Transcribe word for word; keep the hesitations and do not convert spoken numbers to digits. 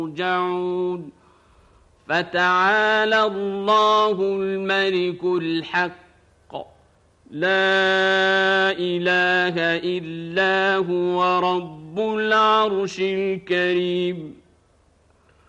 يرجعون فتعالى الله الملك الحق لا إله إلا هو رب العرش الكريم.